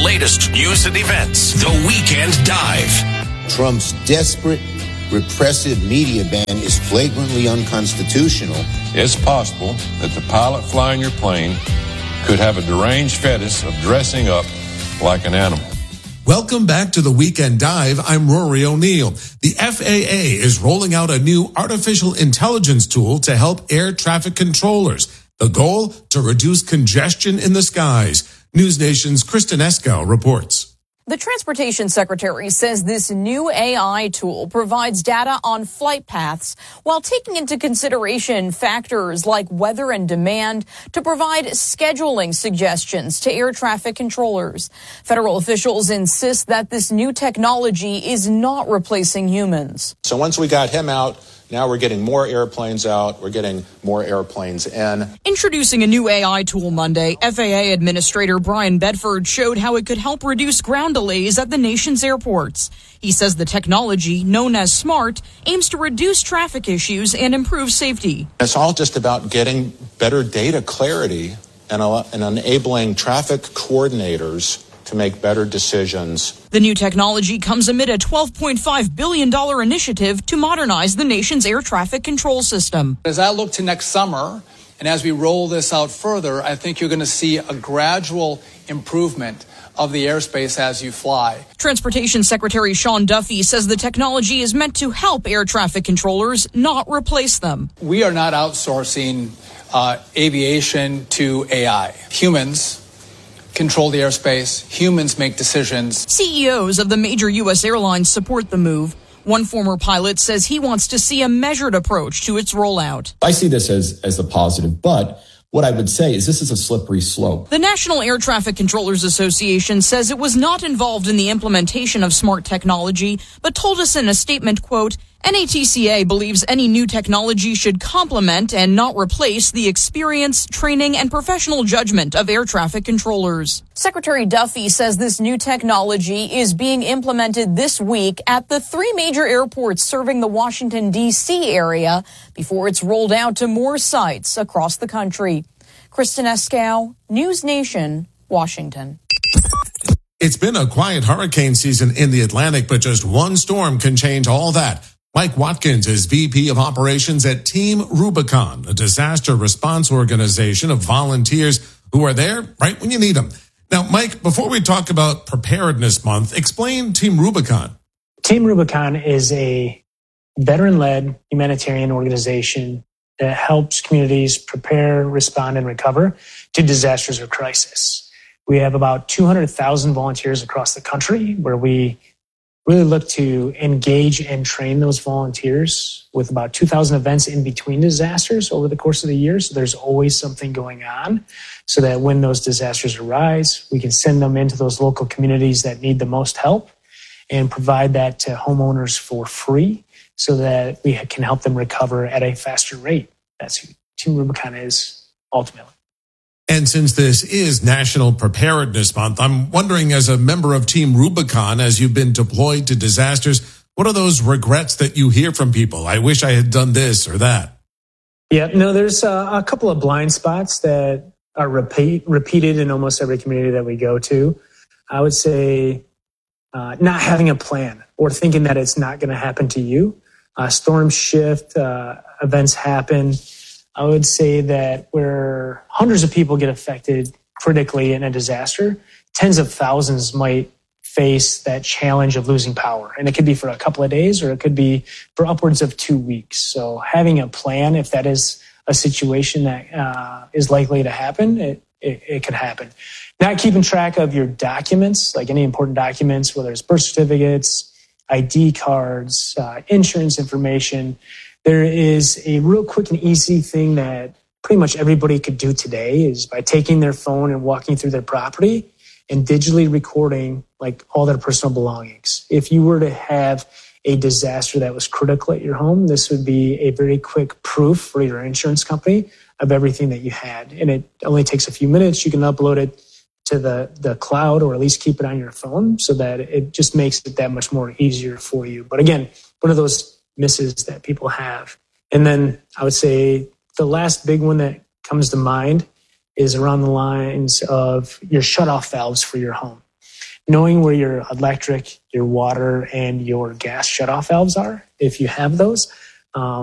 latest news and events. The Weekend Dive. Trump's desperate, repressive media ban is flagrantly unconstitutional. It's possible that the pilot flying your plane could have a deranged fetish of dressing up like an animal. Welcome back to the Weekend Dive. I'm Rory O'Neill. The FAA is rolling out a new artificial intelligence tool to help air traffic controllers. The goal, to reduce congestion in the skies. News Nation's Kristen Eskow reports. The Transportation Secretary says this new AI tool provides data on flight paths while taking into consideration factors like weather and demand to provide scheduling suggestions to air traffic controllers. Federal officials insist that this new technology is not replacing humans. So once we got him out, now we're getting more airplanes out. We're getting more airplanes in. Introducing a new AI tool Monday, FAA Administrator Brian Bedford showed how it could help reduce ground delays at the nation's airports. He says the technology, known as SMART, aims to reduce traffic issues and improve safety. It's all just about getting better data clarity and enabling traffic coordinators to make better decisions. The new technology comes amid a $12.5 billion initiative to modernize the nation's air traffic control system. As I look to next summer, and as we roll this out further, I think you're going to see a gradual improvement of the airspace as you fly. Transportation Secretary Sean Duffy says the technology is meant to help air traffic controllers, not replace them. We are not outsourcing aviation to AI. Humans control the airspace. Humans make decisions. CEOs of the major U.S. airlines support the move. One former pilot says he wants to see a measured approach to its rollout. I see this as a positive, but what I would say is this is a slippery slope. The National Air Traffic Controllers Association says it was not involved in the implementation of smart technology, but told us in a statement, quote, NATCA believes any new technology should complement and not replace the experience, training, and professional judgment of air traffic controllers. Secretary Duffy says this new technology is being implemented this week at the 3 major airports serving the Washington, D.C. area before it's rolled out to more sites across the country. Kristen Eskow, News Nation, Washington. It's been a quiet hurricane season in the Atlantic, but just one storm can change all that. Mike Watkins is VP of Operations at Team Rubicon, a disaster response organization of volunteers who are there right when you need them. Now, Mike, before we talk about Preparedness Month, explain Team Rubicon. Team Rubicon is a veteran-led humanitarian organization that helps communities prepare, respond, and recover to disasters or crisis. We have about 200,000 volunteers across the country where we really look to engage and train those volunteers with about 2,000 events in between disasters over the course of the year. So there's always something going on so that when those disasters arise, we can send them into those local communities that need the most help and provide that to homeowners for free so that we can help them recover at a faster rate. That's who Team Rubicon is ultimately. And since this is National Preparedness Month, I'm wondering, as a member of Team Rubicon, as you've been deployed to disasters, what are those regrets that you hear from people? I wish I had done this or that. Yeah, no, there's a couple of blind spots that are repeated in almost every community that we go to. I would say not having a plan or thinking that it's not going to happen to you. Storms shift, events happen. I would say that where hundreds of people get affected critically in a disaster, tens of thousands might face that challenge of losing power. And it could be for a couple of days or it could be for upwards of 2 weeks. So having a plan, if that is a situation that is likely to happen, it could happen. Not keeping track of your documents, like any important documents, whether it's birth certificates, ID cards, insurance information. There is a real quick and easy thing that pretty much everybody could do today is by taking their phone and walking through their property and digitally recording like all their personal belongings. If you were to have a disaster that was critical at your home, this would be a very quick proof for your insurance company of everything that you had. And it only takes a few minutes. You can upload it to the cloud or at least keep it on your phone so that it just makes it that much more easier for you. But again, one of those misses that people have. And then I would say the last big one that comes to mind is around the lines of your shutoff valves for your home. knowing where your electric, your water, and your gas shutoff valves are, if you have those,